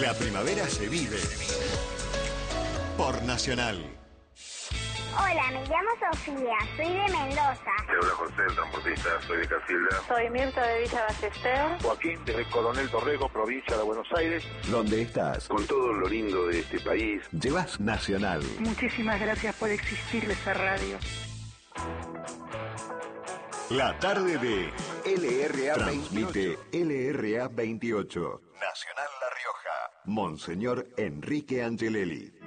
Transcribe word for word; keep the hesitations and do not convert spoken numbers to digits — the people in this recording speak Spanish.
La primavera se vive por Nacional. Hola, me llamo Sofía, soy de Mendoza. Te habla José, el transportista, soy de Casilda. Soy Mirta de Villa Ballester. Joaquín, desde Coronel Torrego, provincia de Buenos Aires. ¿Dónde estás? Con todo lo lindo de este país. Llevas Nacional. Muchísimas gracias por existir esa radio. La tarde de L R A transmite L R A veintiocho. Nacional La Rioja. Monseñor Enrique Angelelli.